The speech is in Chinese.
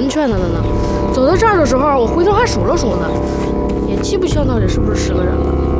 跟圈子的呢。走到这儿的时候，我回头还数了数呢，也记不清到底是不是10个人了。